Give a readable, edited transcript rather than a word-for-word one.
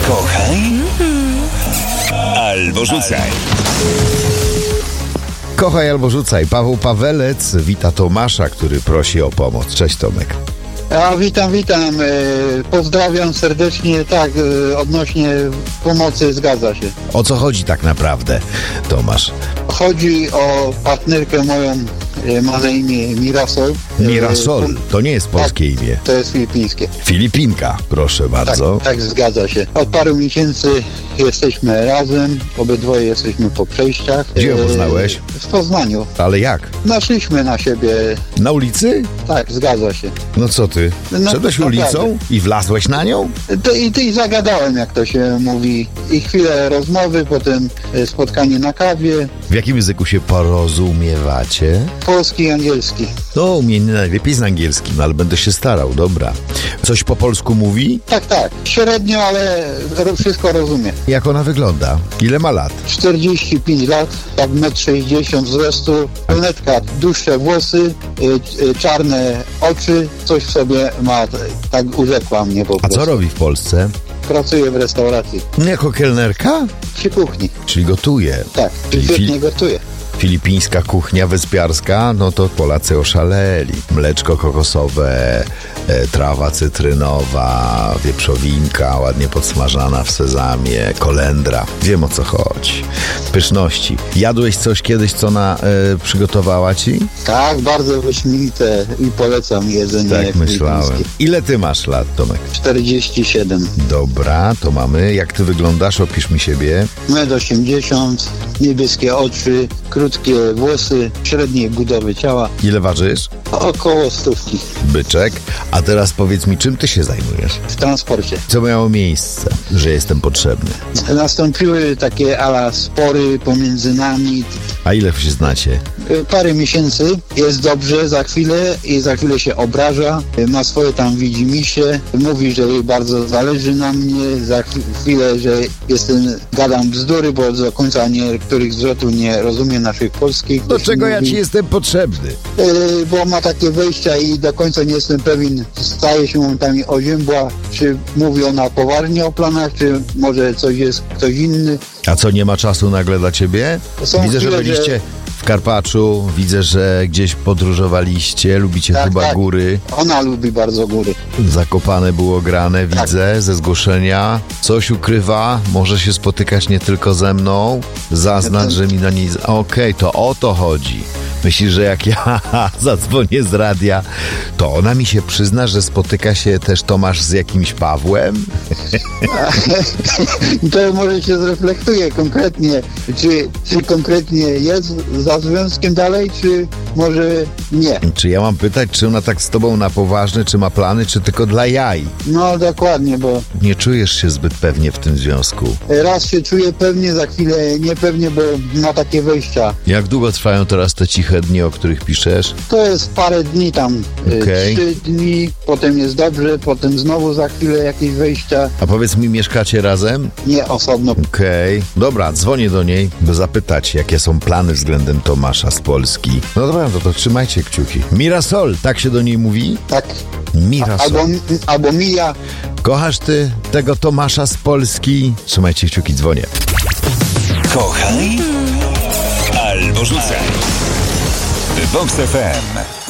Kochaj albo rzucaj. Kochaj albo rzucaj. Paweł Pawelec wita Tomasza, który prosi o pomoc. Cześć, Tomek. Witam. Pozdrawiam serdecznie. Tak, odnośnie pomocy zgadza się. O co chodzi tak naprawdę, Tomasz? Chodzi o partnerkę moją, ma na imię Mirasol. Mirasol, to nie jest polskie imię. To jest filipińskie. Filipinka, proszę bardzo. Tak, zgadza się. Od paru miesięcy jesteśmy razem, obydwoje jesteśmy po przejściach. Gdzie ją poznałeś? W Poznaniu. Ale jak? Naszliśmy na siebie. Na ulicy? Tak, zgadza się. No co ty? No, Szedłeś naprawdę. ulicą i wlazłeś na nią? I zagadałem, jak to się mówi. I chwilę rozmowy, potem spotkanie na kawie. W jakim języku się porozumiewacie? Polski i angielski. No, u mnie najlepiej z angielskim, ale będę się starał, dobra. Coś po polsku mówi? Tak. Średnio, ale wszystko rozumie. Jak ona wygląda? Ile ma lat? 45 lat, tak 1,60 m wzrostu, brunetka, dłuższe włosy, czarne oczy, coś w sobie ma, tak urzekła mnie po A prostu. co robi w Polsce? Pracuje w restauracji, Jako kelnerka? przy kuchni. Czyli gotuje. Tak, Czyli świetnie gotuje. Filipińska kuchnia wyspiarska, no to Polacy oszaleli. Mleczko kokosowe, trawa cytrynowa, wieprzowinka ładnie podsmażana w sezamie, kolendra. Wiem, o co chodzi. Pyszności. Jadłeś coś kiedyś, co ona przygotowała ci? Tak, bardzo wyśmienite i polecam jedzenie Tak myślałem. filipińskie. Ile ty masz lat, Tomek? 47. Dobra, to mamy. Jak ty wyglądasz? Opisz mi siebie. 1,80 m, niebieskie oczy, krótkie włosy, średniej budowy ciała, Ile ważysz? około 100 Byczek. A teraz powiedz mi, czym ty się zajmujesz? w transporcie. Co miało miejsce, że jestem potrzebny? Nastąpiły takie spory pomiędzy nami. A ile się znacie? Parę miesięcy, jest dobrze, za chwilę się obraża, ma swoje tam widzimisię, mówi, że jej bardzo zależy na mnie, za chwilę, że gadam bzdury, bo do końca niektórych zwrotów nie rozumiem naszych polskich. Do czego ja ci jestem potrzebny? Bo ma takie wejścia i do końca nie jestem pewien, staje się momentami oziębła, czy mówi ona poważnie o planach, czy może ktoś inny. A co, nie ma czasu nagle dla ciebie? Są Widzę, że chwile, byliście w Karpaczu, widzę, że gdzieś podróżowaliście, lubicie chyba góry. Ona lubi bardzo góry. Zakopane było grane, widzę, ze zgłoszenia. Coś ukrywa, może się spotykać nie tylko ze mną. Zaznacz, że mi na niej... Okej, to o to chodzi. Myślisz, że jak ja zadzwonię z radia, to ona mi się przyzna, że spotyka się też Tomasz z jakimś Pawłem? To może się zreflektuje konkretnie, czy konkretnie jest za związkiem dalej, czy może nie. Czy ja mam pytać, czy ona tak z tobą na poważnie, czy ma plany, czy tylko dla jaj? No dokładnie, bo Nie czujesz się zbyt pewnie w tym związku. raz się czuję pewnie, za chwilę niepewnie, bo ma takie wejścia. Jak długo trwają teraz te ciche dni, o których piszesz? To jest parę dni tam, Okej. 3 dni, potem jest dobrze, potem znowu za chwilę jakieś wejścia, A powiedz mi, mieszkacie razem? nie osobno. Okej. Dobra, dzwonię do niej, by zapytać, jakie są plany względem Tomasza z Polski. No dobra, to trzymajcie kciuki. Mirasol, tak się do niej mówi? Tak, Mirasol. albo Mija. Kochasz ty tego Tomasza z Polski? Trzymajcie kciuki, dzwonię. Kochaj albo rzucaj. Vox FM.